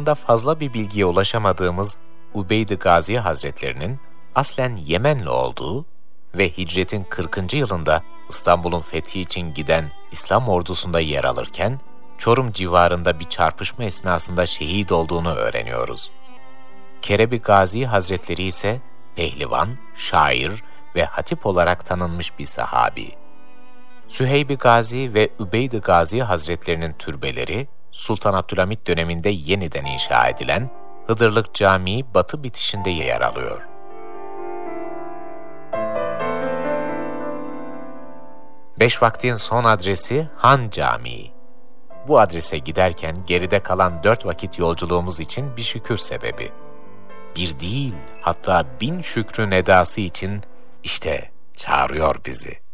hakkında fazla bir bilgiye ulaşamadığımız Ubeyd-i Gazi Hazretlerinin aslen Yemenli olduğu ve hicretin 40. yılında İstanbul'un fethi için giden İslam ordusunda yer alırken, Çorum civarında bir çarpışma esnasında şehit olduğunu öğreniyoruz. Kerebi Gazi Hazretleri ise pehlivan, şair ve hatip olarak tanınmış bir sahabi. Süheyb-i Gazi ve Übeyd-i Gazi Hazretlerinin türbeleri, Sultan Abdülhamit döneminde yeniden inşa edilen Hıdırlık Camii batı bitişinde yer alıyor. Beş vaktin son adresi Han Camii. Bu adrese giderken geride kalan 4 vakit yolculuğumuz için bir şükür sebebi. Bir değil, hatta 1000 şükrün edası için işte çağırıyor bizi.